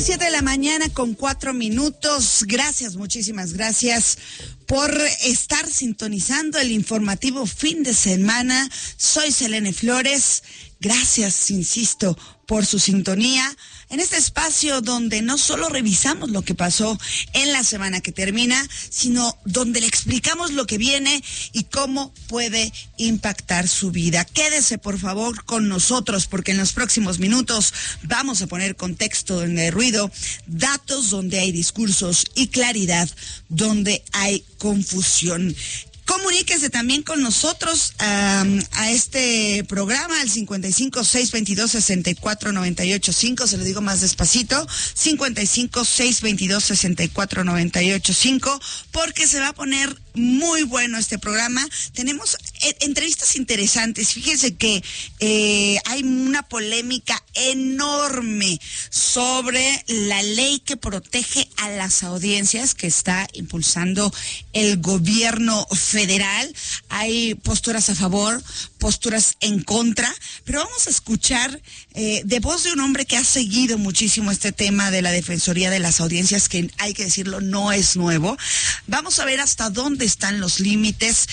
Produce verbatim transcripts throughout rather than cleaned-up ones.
siete de la mañana con cuatro minutos. Gracias, muchísimas gracias por estar sintonizando el informativo fin de semana. Soy Selene Flores. Gracias, insisto, por su sintonía en este espacio donde no solo revisamos lo que pasó en la semana que termina, sino donde le explicamos lo que viene y cómo puede impactar su vida. Quédese, por favor, con nosotros, porque en los próximos minutos vamos a poner contexto donde hay ruido, datos donde hay discursos y claridad donde hay confusión. Comuníquese también con nosotros um, a este programa al cincuenta y cinco, seiscientos veintidós, sesenta y cuatro noventa y ocho cinco, se lo digo más despacito, cincuenta y cinco, seiscientos veintidós, sesenta y cuatro noventa y ocho cinco, porque se va a poner muy bueno este programa. Tenemos eh, entrevistas interesantes. Fíjense que eh, hay una polémica enorme sobre la ley que protege a las audiencias que está impulsando el gobierno federal. Hay posturas a favor, posturas en contra, pero vamos a escuchar eh, de voz de un hombre que ha seguido muchísimo este tema de la Defensoría de las Audiencias, que hay que decirlo, no es nuevo. Vamos a ver hasta dónde están los límites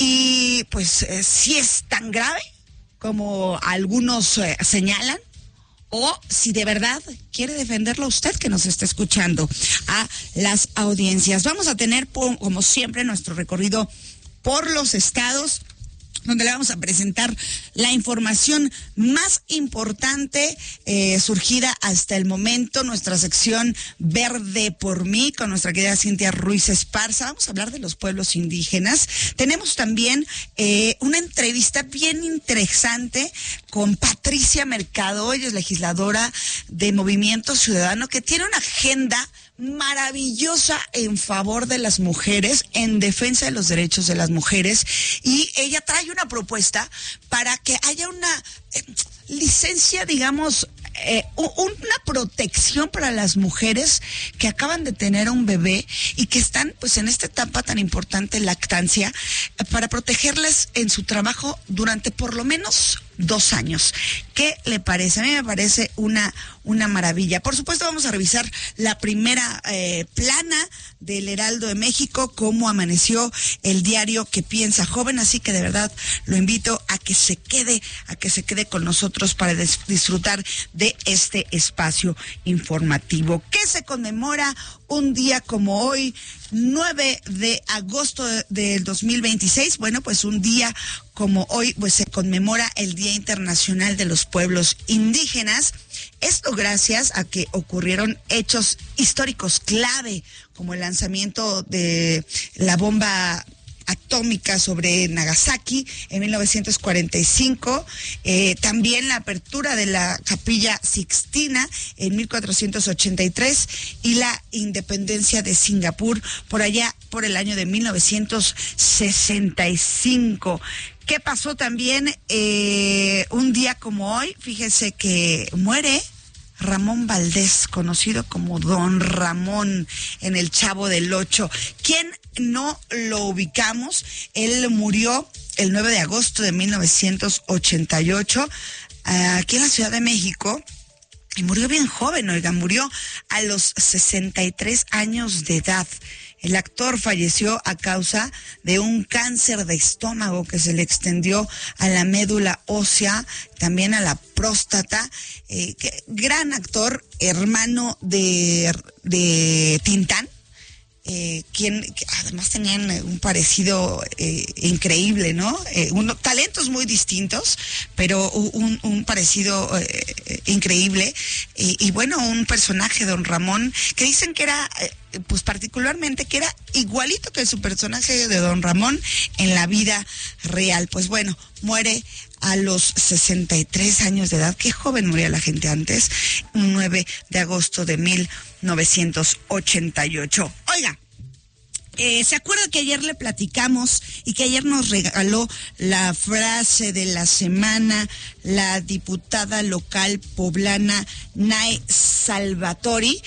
y pues eh, si es tan grave como algunos eh, señalan, o si de verdad quiere defenderlo usted que nos está escuchando a las audiencias. Vamos a tener, como siempre, nuestro recorrido por los estados, donde le vamos a presentar la información más importante eh, surgida hasta el momento, nuestra sección Verde por Mí, con nuestra querida Cintia Ruiz Esparza. Vamos a hablar de los pueblos indígenas. Tenemos también eh, una entrevista bien interesante con Patricia Mercado. Ella es legisladora de Movimiento Ciudadano, que tiene una agenda maravillosa en favor de las mujeres, en defensa de los derechos de las mujeres, y ella trae una propuesta para que haya una eh, licencia, digamos, eh, una protección para las mujeres que acaban de tener un bebé y que están pues en esta etapa tan importante, lactancia, para protegerles en su trabajo durante por lo menos dos años. ¿Qué le parece? A mí me parece una, una maravilla. Por supuesto, vamos a revisar la primera eh, plana del Heraldo de México, cómo amaneció el diario que piensa joven, así que de verdad lo invito a que se quede, a que se quede con nosotros para des- disfrutar de este espacio informativo. ¿Qué se conmemora un día como hoy, nueve de agosto del dos mil veintiséis? Bueno, pues un día como hoy pues se conmemora el Día Internacional de los Pueblos Indígenas. Esto gracias a que ocurrieron hechos históricos clave, como el lanzamiento de la bomba atómica sobre Nagasaki en mil novecientos cuarenta y cinco, eh, también la apertura de la Capilla Sixtina en mil cuatrocientos ochenta y tres y la independencia de Singapur por allá por el año de mil novecientos sesenta y cinco. ¿Qué pasó también eh, un día como hoy? Fíjese que muere Ramón Valdés, conocido como Don Ramón en El Chavo del Ocho. ¿Quién no lo ubicamos? Él murió el nueve de agosto de mil novecientos ochenta y ocho aquí en la Ciudad de México. Y murió bien joven, oiga, murió a los sesenta y tres años de edad. El actor falleció a causa de un cáncer de estómago que se le extendió a la médula ósea, también a la próstata. Eh, que, gran actor, hermano de, de Tintán. Eh, quien que además tenían un parecido eh, increíble, ¿no? Eh, uno, talentos muy distintos, pero un, un parecido eh, increíble. Eh, y bueno, un personaje, Don Ramón, que dicen que era, eh, pues particularmente, que era igualito que su personaje de Don Ramón en la vida real. Pues bueno, muere a los sesenta y tres años de edad. Qué joven moría la gente antes, un nueve de agosto de mil novecientos ochenta y ocho. Oiga, eh, ¿se acuerda que ayer le platicamos y que ayer nos regaló la frase de la semana la diputada local poblana Nay Salvatori?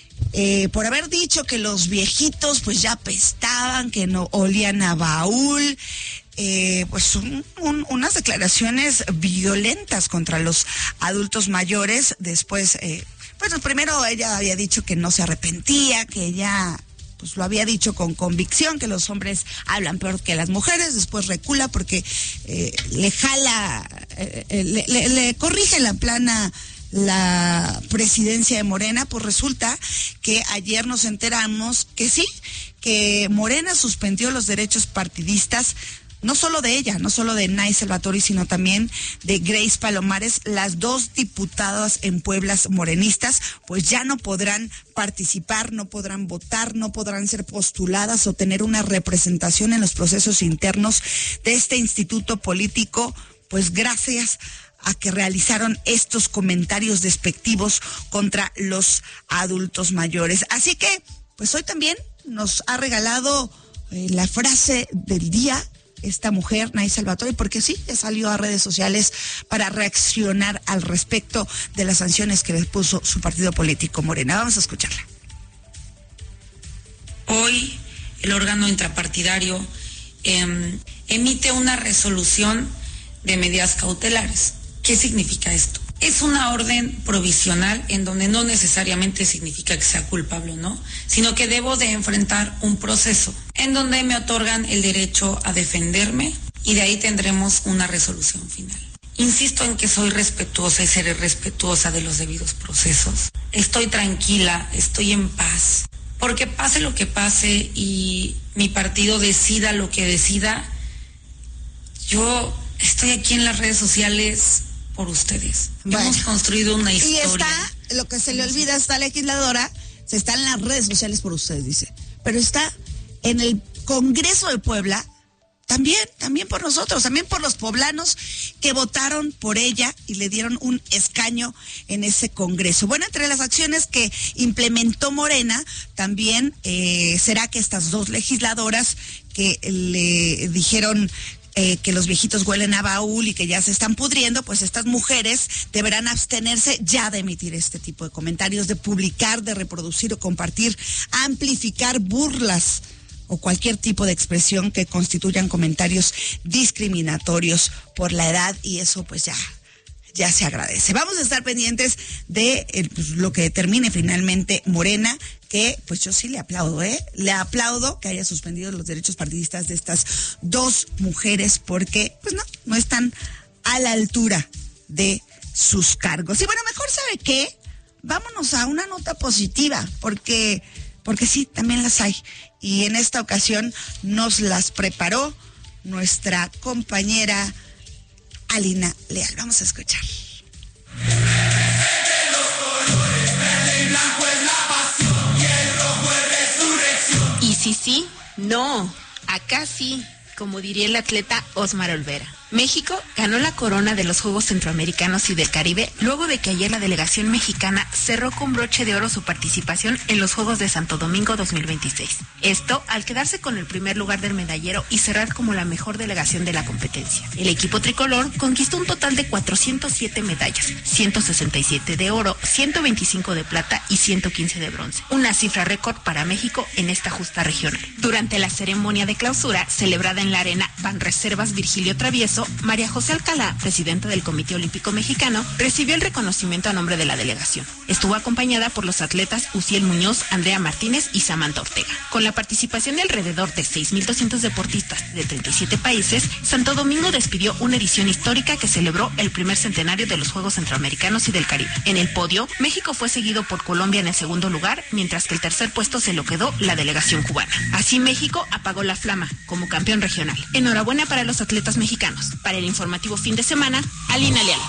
Eh, por haber dicho que los viejitos pues ya apestaban, que no olían a baúl. Eh, pues un, un, unas declaraciones violentas contra los adultos mayores. Después, eh, Bueno, primero ella había dicho que no se arrepentía, que ella pues lo había dicho con convicción, que los hombres hablan peor que las mujeres. Después recula porque eh, le jala, eh, le, le, le corrige la plana la presidencia de Morena. Pues resulta que ayer nos enteramos que sí, que Morena suspendió los derechos partidistas, no solo de ella, no solo de Nay Salvatori, sino también de Grace Palomares, las dos diputadas en Puebla morenistas, pues ya no podrán participar, no podrán votar, no podrán ser postuladas o tener una representación en los procesos internos de este instituto político, pues gracias a que realizaron estos comentarios despectivos contra los adultos mayores. Así que, pues hoy también nos ha regalado eh, la frase del día esta mujer, Nay Salvatori, porque sí, ya salió a redes sociales para reaccionar al respecto de las sanciones que les puso su partido político Morena. Vamos a escucharla. Hoy el órgano intrapartidario eh, emite una resolución de medidas cautelares. ¿Qué significa esto? Es una orden provisional en donde no necesariamente significa que sea culpable o no, sino que debo de enfrentar un proceso en donde me otorgan el derecho a defenderme y de ahí tendremos una resolución final. Insisto en que soy respetuosa y seré respetuosa de los debidos procesos. Estoy tranquila, estoy en paz, porque pase lo que pase y mi partido decida lo que decida, yo estoy aquí en las redes sociales por ustedes. Bueno, hemos construido una historia. Y está, lo que se le olvida a esta legisladora, se está en las redes sociales por ustedes, dice. Pero está en el Congreso de Puebla, también, también por nosotros, también por los poblanos que votaron por ella y le dieron un escaño en ese Congreso. Bueno, entre las acciones que implementó Morena, también eh, será que estas dos legisladoras que le dijeron Eh, que los viejitos huelen a baúl y que ya se están pudriendo, pues estas mujeres deberán abstenerse ya de emitir este tipo de comentarios, de publicar, de reproducir o compartir, amplificar burlas o cualquier tipo de expresión que constituyan comentarios discriminatorios por la edad, y eso pues ya, ya se agradece. Vamos a estar pendientes de eh, pues, lo que determine finalmente Morena, que pues yo sí le aplaudo, ¿eh? Le aplaudo que haya suspendido los derechos partidistas de estas dos mujeres, porque pues no, no están a la altura de sus cargos. Y bueno, mejor ¿sabe qué? Vámonos a una nota positiva, porque, porque sí, también las hay. Y en esta ocasión nos las preparó nuestra compañera Alina Leal. Vamos a escuchar. Y sí, sí, no, acá sí, como diría el atleta Osmar Olvera. México ganó la corona de los Juegos Centroamericanos y del Caribe luego de que ayer la delegación mexicana cerró con broche de oro su participación en los Juegos de Santo Domingo dos mil veintiséis. Esto al quedarse con el primer lugar del medallero y cerrar como la mejor delegación de la competencia. El equipo tricolor conquistó un total de cuatrocientas siete medallas, ciento sesenta y siete de oro, ciento veinticinco de plata y ciento quince de bronce. Una cifra récord para México en esta justa regional. Durante la ceremonia de clausura, celebrada en la arena Banreservas Virgilio Travieso, María José Alcalá, presidenta del Comité Olímpico Mexicano, recibió el reconocimiento a nombre de la delegación. Estuvo acompañada por los atletas Uciel Muñoz, Andrea Martínez y Samantha Ortega. Con la participación de alrededor de seis mil doscientos deportistas de treinta y siete países, Santo Domingo despidió una edición histórica que celebró el primer centenario de los Juegos Centroamericanos y del Caribe. En el podio, México fue seguido por Colombia en el segundo lugar, mientras que el tercer puesto se lo quedó la delegación cubana. Así México apagó la flama como campeón regional. Enhorabuena para los atletas mexicanos. Para el informativo fin de semana, Alina Leal.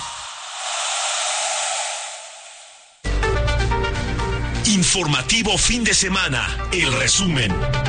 Informativo fin de semana, el resumen.